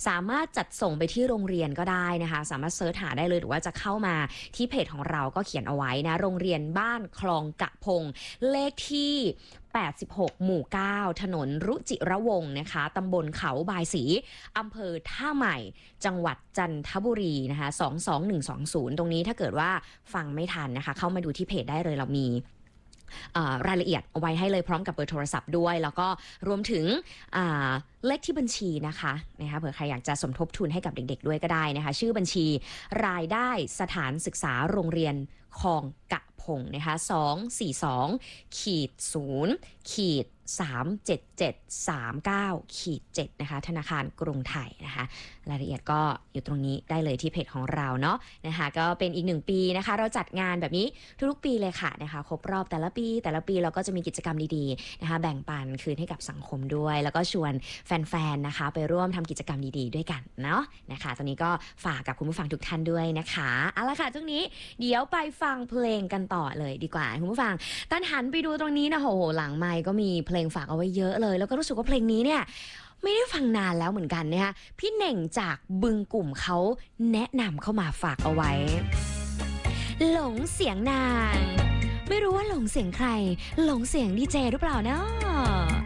สามารถจัดส่งไปที่โรงเรียนก็ได้นะคะสามารถเสิร์ชหาได้เลยหรือว่าจะเข้ามาที่เพจของเราก็เขียนเอาไว้นะโรงเรียนบ้านคลองกะพงเลขที่86หมู่9ถนนรุจิระวงศ์นะคะตำบลเขาบายศรีอำเภอท่าใหม่จังหวัดจันทบุรีนะคะ22120ตรงนี้ถ้าเกิดว่าฟังไม่ทันนะคะเข้ามาดูที่เพจได้เลยเรามีรายละเอียดเอาไว้ให้เลยพร้อมกับเบอร์โทรศัพท์ด้วยแล้วก็รวมถึงเลขที่บัญชีนะคะเผื่อใครอยากจะสมทบทุนให้กับเด็กๆด้วยก็ได้นะคะชื่อบัญชีรายได้สถานศึกษาโรงเรียนคลองกะพงนะคะ242-0-37739-7นะคะธนาคารกรุงไทยนะคะรายละเอียดก็อยู่ตรงนี้ได้เลยที่เพจของเราเนาะนะคะก็เป็นอีก1ปีนะคะเราจัดงานแบบนี้ทุกๆปีเลยค่ะนะคะครบรอบแต่ละปีเราก็จะมีกิจกรรมดีๆนะคะแบ่งปันคืนให้กับสังคมด้วยแล้วก็ชวนแฟนๆนะคะไปร่วมทำกิจกรรมดีๆด้วยกันเนาะนะคะตอนนี้ก็ฝากกับคุณผู้ฟังทุกท่านด้วยนะคะเอาละค่ะช่วงนี้เดี๋ยวไปฟังเพลงกันต่อเลยดีกว่าคุณผู้ฟังตั้นหันไปดูตรงนี้นะโหหลังไมค์ก็มีเพลงฝากเอาไว้เยอะเลยแล้วก็รู้สึกว่าเพลงนี้เนี่ยไม่ได้ฟังนานแล้วเหมือนกันนะคะพี่เน่งจากบึงกลุ่มเขาแนะนำเข้ามาฝากเอาไว้หลงเสียงนางไม่รู้ว่าหลงเสียงใครหลงเสียงดีเจหรือเปล่าเนาะ